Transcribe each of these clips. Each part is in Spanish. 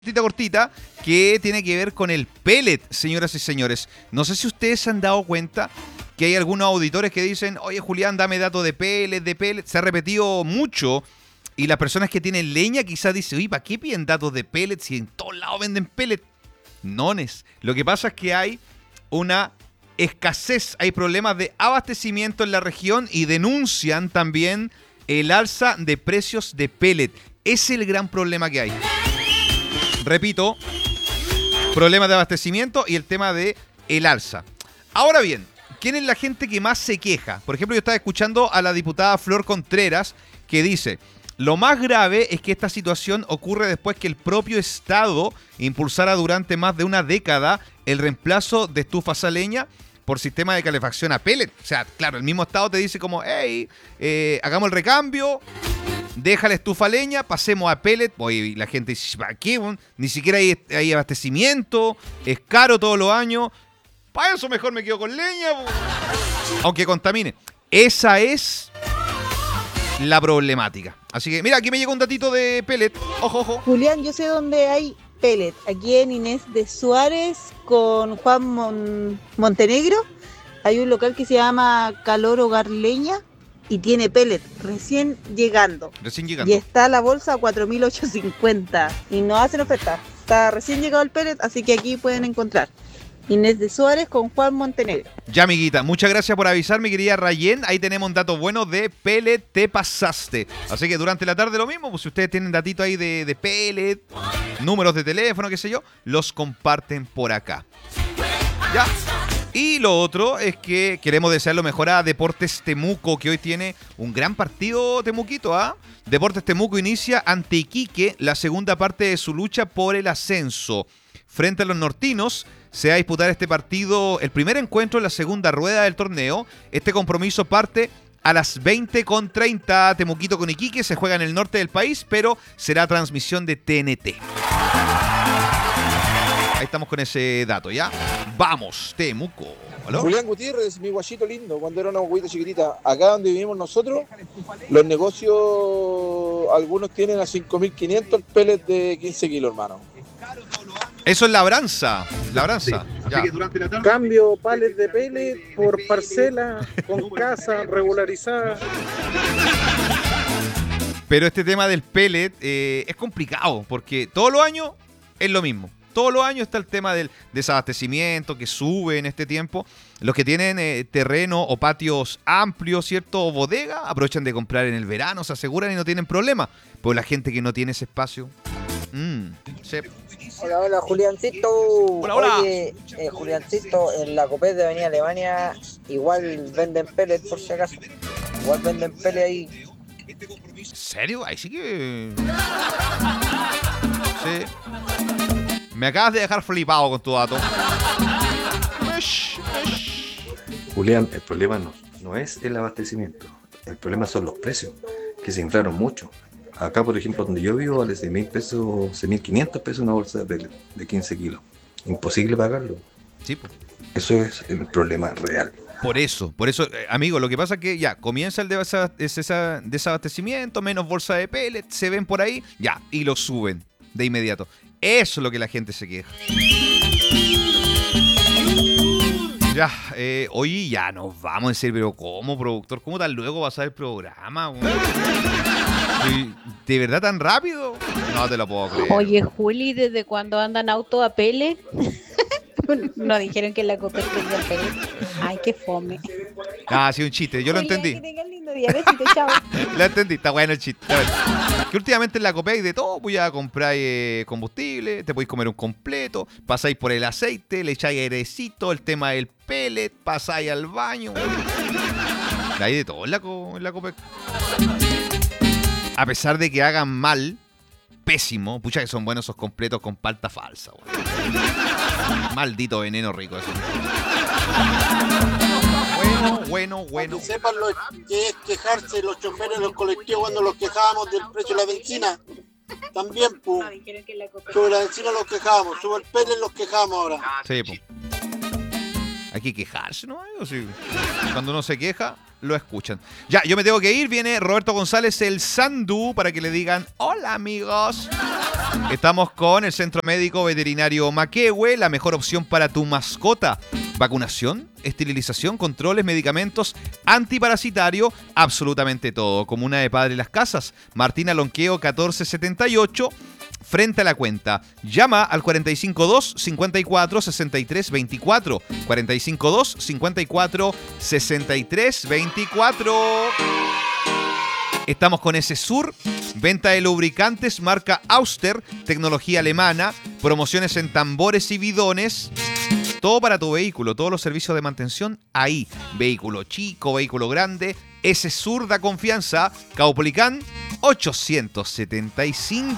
Cortita que tiene que ver con el pellet, señoras y señores. No sé si ustedes se han dado cuenta que hay algunos auditores que dicen, oye Julián, dame datos de pellet, de pellet. Se ha repetido mucho y las personas que tienen leña quizás dicen, oye, ¿para qué piden datos de pellet si en todos lados venden pellet? Nones. Lo que pasa es que hay una escasez, hay problemas de abastecimiento en la región y denuncian también el alza de precios de pellet. Ese es el gran problema que hay. Repito, problemas de abastecimiento y el tema de el alza. Ahora bien, ¿quién es la gente que más se queja? Por ejemplo, yo estaba escuchando a la diputada Flor Contreras que dice, lo más grave es que esta situación ocurre después que el propio Estado impulsara durante más de una década el reemplazo de estufas a leña por sistema de calefacción a pellet. O sea, claro, el mismo Estado te dice como, hey, hagamos el recambio, deja la estufa a leña, pasemos a pellet. Oye, la gente dice, ¿para qué? Ni siquiera hay abastecimiento, es caro todos los años. Para eso mejor me quedo con leña, aunque contamine. Esa es la problemática. Así que, mira, aquí me llega un datito de pellet. Ojo, ojo. Julián, yo sé dónde hay pellet. Aquí en Inés de Suárez con Juan Montenegro. Hay un local que se llama Calor Hogar Leña y tiene pellet recién llegando. Recién llegando. Y está la bolsa a 4.850 y no hacen oferta. Está recién llegado el pellet, así que aquí pueden encontrar. Inés de Suárez con Juan Montenegro. Ya, amiguita, muchas gracias por avisar, mi querida Rayen. Ahí tenemos un dato bueno de pellet, te pasaste. Así que durante la tarde lo mismo, pues si ustedes tienen datito ahí de pellet, números de teléfono, qué sé yo, los comparten por acá. Ya. Y lo otro es que queremos desear lo mejor a Deportes Temuco, que hoy tiene un gran partido temuquito, ¿ah? Deportes Temuco inicia ante Iquique la segunda parte de su lucha por el ascenso. Frente a los nortinos, se va a disputar este partido, el primer encuentro en la segunda rueda del torneo. Este compromiso parte a las 20:30. Temuquito con Iquique, se juega en el norte del país, pero será transmisión de TNT. Ahí estamos con ese dato, ¿ya? Vamos, Temuco. ¿Aló? Julián Gutiérrez, mi guachito lindo, cuando era una guaguita chiquitita. Acá donde vivimos nosotros, los negocios, algunos tienen a 5.500 el pellet de 15 kilos, hermano. Eso es labranza. Labranza. Sí. Cambio palet de pellet por parcela con casa regularizada. Pero este tema del pellet es complicado porque todos los años es lo mismo. Todos los años está el tema del desabastecimiento que sube en este tiempo. Los que tienen terreno o patios amplios, ¿cierto? O bodega, aprovechan de comprar en el verano, se aseguran y no tienen problema. Pero la gente que no tiene ese espacio... sí. Hola, hola, Juliancito. Hola, hola. Oye, Juliancito, en la Copet de Avenida Alemania igual venden pellet por si acaso. Igual venden pellet ahí. ¿En serio? Ahí sí que... Sí. Me acabas de dejar flipado con tu dato. Julián, el problema no es el abastecimiento. El problema son los precios, que se inflaron mucho. Acá, por ejemplo, donde yo vivo, vale 6.000 pesos, 6.500 pesos una bolsa de 15 kilos. Imposible pagarlo. Sí, pues. Eso es el problema real. Por eso, amigo, lo que pasa es que ya comienza el desabastecimiento, menos bolsa de pellet, se ven por ahí, ya, y lo suben de inmediato. Eso es lo que la gente se queja. Ya, oye, ya nos vamos en serio, pero ¿cómo, productor? ¿Cómo tan luego va a ser el programa? ¿De verdad tan rápido? No te lo puedo creer. Oye, Juli, ¿desde cuándo andan auto a pele? No dijeron que la Copet tenía pele. Ay, qué fome. Ah, sí, un chiste, yo lo Julián, entendí. que tengan lindo día, besito, chao. Lo entendí, está bueno el chiste. A ver, que últimamente en la Copec hay de todo, pues ya compráis combustible, te podéis comer un completo, pasáis por el aceite, le echáis airecito, el tema del pellet, pasáis al baño. Hay de todo en la Copec. A pesar de que hagan mal, pésimo, pucha que son buenos esos completos con palta falsa, güey. Maldito veneno rico eso. Bueno. Que sepan lo que es quejarse los choferes de los colectivos cuando los quejábamos del precio de la benzina. También, pues. Sobre la benzina los quejábamos, sobre el pellet los quejamos ahora. Sí, pues. Hay que quejarse, ¿no? O sí. Cuando uno se queja, lo escuchan. Ya, yo me tengo que ir. Viene Roberto González, el Sandú, para que le digan hola, amigos. Estamos con el Centro Médico Veterinario Maquehue, la mejor opción para tu mascota. Vacunación, esterilización, controles, medicamentos, antiparasitario, absolutamente todo. Comuna de Padre Las Casas, Martina Lonqueo 1478, frente a la cuenta. Llama al 452 54 63 24. 452 54 63 24. Estamos con S-Sur, venta de lubricantes marca Auster, tecnología alemana, promociones en tambores y bidones. Todo para tu vehículo, todos los servicios de mantención ahí. Vehículo chico, vehículo grande. S-Sur da confianza. Caupolicán 875.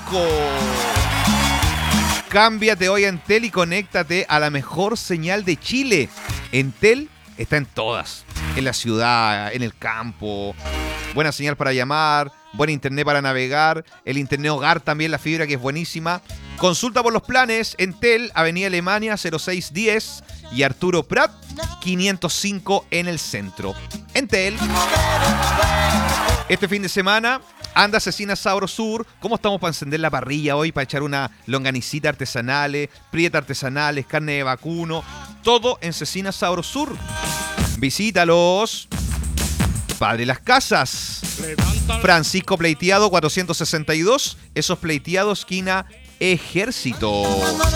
Cámbiate hoy a Entel y conéctate a la mejor señal de Chile. Entel está en todas. En la ciudad, en el campo. Buena señal para llamar, buen internet para navegar, el internet hogar también, la fibra que es buenísima. Consulta por los planes, Entel, Avenida Alemania 0610 y Arturo Prat 505 en el centro. Entel. Este fin de semana anda Cecina Sabro Sur. ¿Cómo estamos para encender la parrilla hoy? Para echar una longanicita artesanales, prieta artesanales, carne de vacuno. Todo en Cecina Sabro Sur. Visítalos. Padre Las Casas. Francisco Pleiteado 462. Esos Pleiteados esquina Ejército.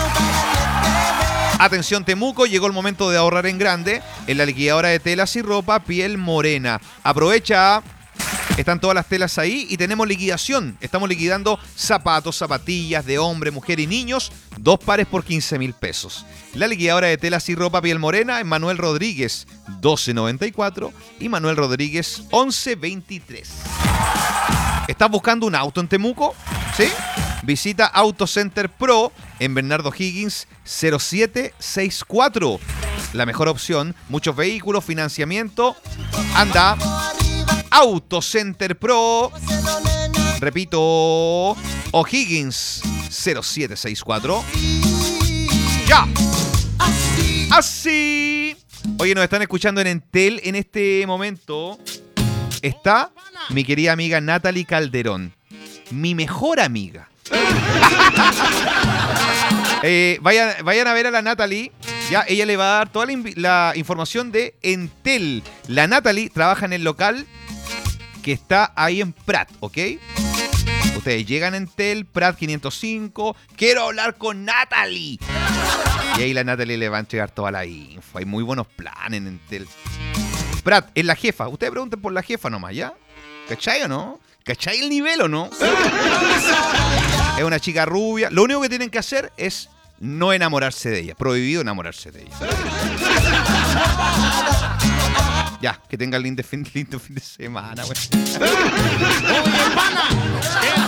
Atención Temuco, llegó el momento de ahorrar en grande en la liquidadora de telas y ropa Piel Morena. Aprovecha. Están todas las telas ahí y tenemos liquidación. Estamos liquidando zapatos, zapatillas de hombre, mujer y niños. 2 pares por 15.000 pesos. La liquidadora de telas y ropa Piel Morena en Manuel Rodríguez 1294 y Manuel Rodríguez 1123. ¿Estás buscando un auto en Temuco? ¿Sí? Visita Autocenter Pro en Bernardo Higgins 0764. La mejor opción, muchos vehículos, financiamiento. Anda. Autocenter Pro. Repito, O'Higgins 0764. ¡Ya! Así. Oye, nos están escuchando en Entel en este momento. Está mi querida amiga Natalie Calderón. Mi mejor amiga. Vayan a ver a la Natalie. Ya, ella le va a dar toda la información de Entel. La Natalie trabaja en el local que está ahí en Prat, ¿ok? Ustedes llegan en Entel, Prat 505. Quiero hablar con Natalie. Y ahí la Natalie le va a entregar toda la info. Hay muy buenos planes en Entel. Prat es la jefa. Ustedes pregunten por la jefa nomás, ¿ya? ¿Cachai o no? ¿Cachai el nivel o no? Es una chica rubia. Lo único que tienen que hacer es no enamorarse de ella. Prohibido enamorarse de ella. Ya, que tengan lindo fin de semana, güey.